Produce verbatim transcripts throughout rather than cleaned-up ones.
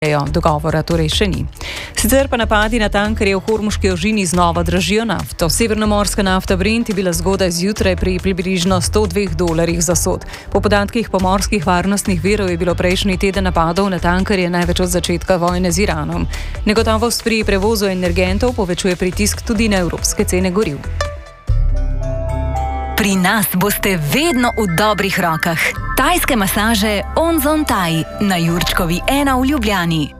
Dogovora torej še ni. Sicer pa napadi na tankerje v Hormuški ožini znova dražijo nafto. Severnomorska nafta Brent je bila zgodaj zjutraj pri približno sto dveh dolarjih za sod. Po podatkih pomorskih varnostnih virov je bilo prejšnji teden napadov na tankerje največ od začetka vojne z Iranom. Negotovost pri prevozu energentov povečuje pritisk tudi na evropske cene goriv. Pri nas boste vedno v dobrih rokah. Tajske masaže Onzon Thai na Jurčkovi ena v Ljubljani.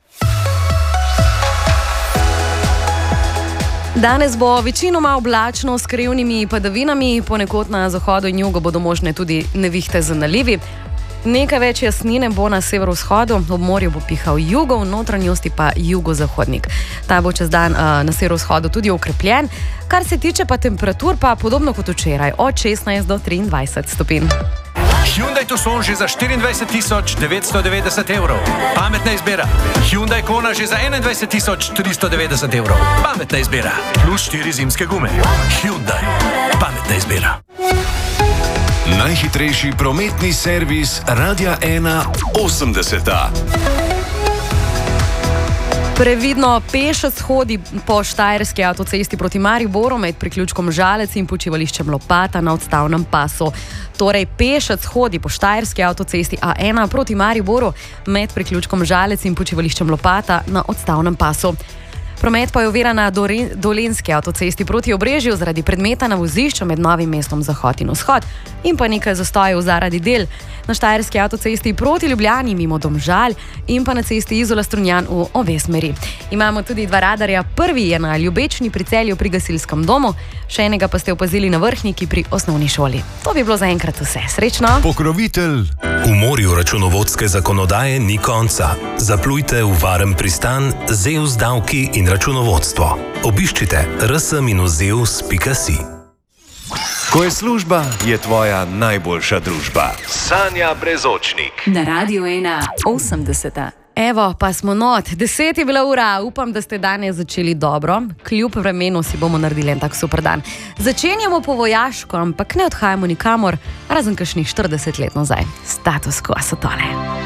Danes bo večinoma oblačno s krivnimi padavinami, ponekod na zahodu in jugu bodo možne tudi nevihte z nalivi. Nekaj več jasnine bo na severovzhodu, ob morju bo pihal jugo, v notranjosti pa jugozahodnik. Ta bo čez dan uh, na severovzhodu tudi okrepljen. Kar se tiče pa temperatur, pa podobno kot včeraj, od šestnajst do triindvajset stopinj. Hyundai Tucson že za štiriindvajset tisoč devetsto devetdeset evrov. Pametna izbira. Hyundai Kona že za enaindvajset tisoč tristo devetdeset evrov. Pametna izbira. Plus štiri zimske gume. Hyundai. Pametna izbira. Najhitrejši prometni servis Radia ena osemdeseta. Previdno pešec hodi po štajerski avtocesti proti Mariboru med priključkom Žalec in počivališčem Lopata na odstavnem pasu. Torej, pešec hodi po štajerski avtocesti A ena proti Mariboru med priključkom Žalec in počivališčem Lopata na odstavnem pasu. Promet pa je oviran na Dolenjski avtocesti proti Obrežju zaradi predmeta na vozišču med Novim mestom Zahod in Vzhod in pa nekaj zastojev zaradi del na štajerski avtocesti proti Ljubljani mimo Domžal in pa na cesti Izola-Strunjan v obe smeri. Imamo tudi dva radarja. Prvi je na Ljubečni pri Celju pri gasilskem domu, še enega pa ste opazili na Vrhniki pri osnovni šoli. To bi bilo zaenkrat vse. Srečno! Pokrovitelj. V morju računovodske zakonodaje ni konca. Zaplujte v varen pristan z E U S davki in računovodstvo. Obiščite r s minus zeus pika si. Ko je služba, je tvoja najboljša družba. Sanja Brezočnik. Na Radiu ena osemdeseta. Evo, pa smo not. Deset je bila ura. Upam, da ste danes začeli dobro. Kljub vremenu si bomo naredili en tak super dan. Začenjamo po vojaško, ampak ne odhajamo nikamor, razen kakšnih štirideset let nazaj. Status quo so tole.